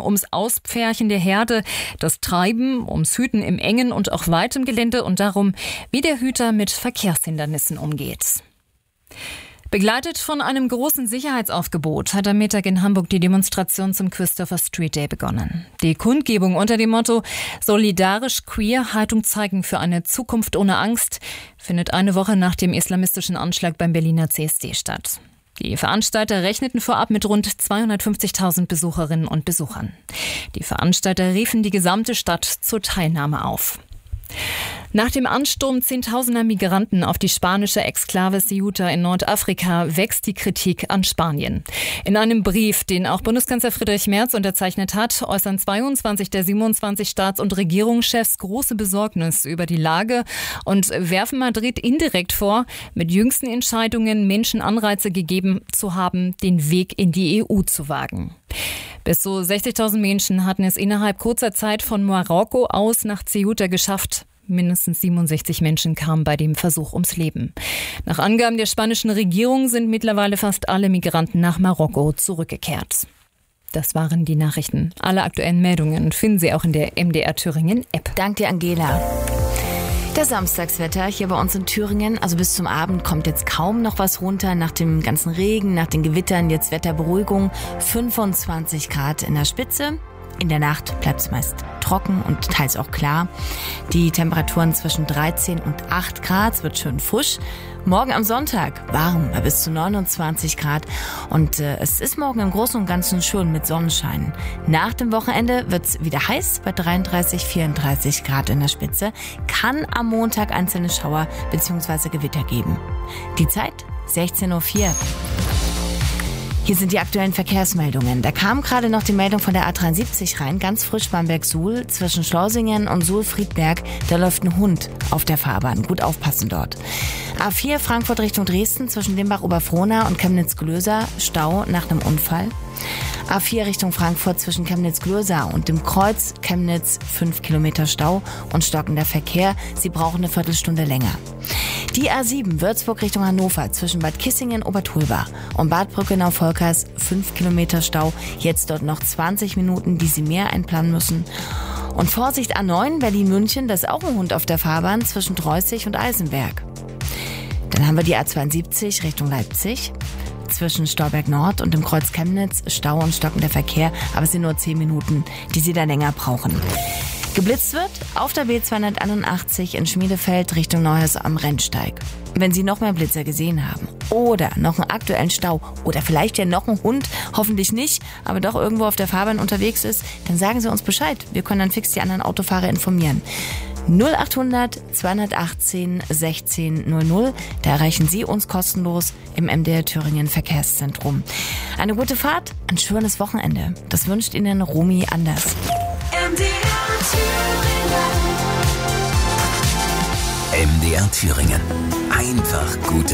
ums Auspferchen der Herde, das Treiben, ums Hüten im engen und auch weitem Gelände und darum, wie der Hüter mit Verkehrshindernissen umgeht. Begleitet von einem großen Sicherheitsaufgebot hat am Mittag in Hamburg die Demonstration zum Christopher Street Day begonnen. Die Kundgebung unter dem Motto »Solidarisch queer, Haltung zeigen für eine Zukunft ohne Angst« findet eine Woche nach dem islamistischen Anschlag beim Berliner CSD statt. Die Veranstalter rechneten vorab mit rund 250.000 Besucherinnen und Besuchern. Die Veranstalter riefen die gesamte Stadt zur Teilnahme auf. Nach dem Ansturm zehntausender Migranten auf die spanische Exklave Ceuta in Nordafrika wächst die Kritik an Spanien. In einem Brief, den auch Bundeskanzler Friedrich Merz unterzeichnet hat, äußern 22 der 27 Staats- und Regierungschefs große Besorgnis über die Lage und werfen Madrid indirekt vor, mit jüngsten Entscheidungen Menschen Anreize gegeben zu haben, den Weg in die EU zu wagen. Bis zu 60.000 Menschen hatten es innerhalb kurzer Zeit von Marokko aus nach Ceuta geschafft. Mindestens 67 Menschen kamen bei dem Versuch ums Leben. Nach Angaben der spanischen Regierung sind mittlerweile fast alle Migranten nach Marokko zurückgekehrt. Das waren die Nachrichten. Alle aktuellen Meldungen finden Sie auch in der MDR Thüringen App. Dank dir, Angela. Das Samstagswetter hier bei uns in Thüringen, also bis zum Abend kommt jetzt kaum noch was runter. Nach dem ganzen Regen, nach den Gewittern, jetzt Wetterberuhigung. 25 Grad in der Spitze. In der Nacht bleibt es meist trocken und teils auch klar. Die Temperaturen zwischen 13 und 8 Grad, es wird schön frisch. Morgen am Sonntag warm bei bis zu 29 Grad und es ist morgen im Großen und Ganzen schön mit Sonnenschein. Nach dem Wochenende wird es wieder heiß bei 33, 34 Grad in der Spitze. Kann am Montag einzelne Schauer bzw. Gewitter geben. Die Zeit 16:04 Uhr. Hier sind die aktuellen Verkehrsmeldungen. Da kam gerade noch die Meldung von der A73 rein, ganz frisch Bamberg-Suhl, zwischen Schleusingen und Suhl-Friedberg. Da läuft ein Hund auf der Fahrbahn. Gut aufpassen dort. A4 Frankfurt Richtung Dresden, zwischen Limbach-Oberfrohna und Chemnitz-Glöser, Stau nach einem Unfall. A4 Richtung Frankfurt zwischen Chemnitz-Glöser und dem Kreuz Chemnitz 5 Kilometer Stau und stockender Verkehr. Sie brauchen eine Viertelstunde länger. Die A7 Würzburg Richtung Hannover zwischen Bad Kissingen-Obertulbach und Bad Brückenau-Volkers 5 Kilometer Stau. Jetzt dort noch 20 Minuten, die Sie mehr einplanen müssen. Und Vorsicht A9 Berlin-München, da ist auch ein Hund auf der Fahrbahn zwischen Treußig und Eisenberg. Dann haben wir die A72 Richtung Leipzig. Zwischen Stauberg Nord und dem Kreuz Chemnitz Stau und stockender Verkehr, aber es sind nur 10 Minuten, die Sie da länger brauchen. Geblitzt wird auf der B281 in Schmiedefeld Richtung Neuhaus am Rennsteig. Wenn Sie noch mehr Blitzer gesehen haben oder noch einen aktuellen Stau oder vielleicht ja noch einen Hund, hoffentlich nicht, aber doch irgendwo auf der Fahrbahn unterwegs ist, dann sagen Sie uns Bescheid. Wir können dann fix die anderen Autofahrer informieren. 0800 218 1600. Da erreichen Sie uns kostenlos im MDR Thüringen Verkehrszentrum. Eine gute Fahrt, ein schönes Wochenende. Das wünscht Ihnen Romy Anders. MDR Thüringen. Einfach gute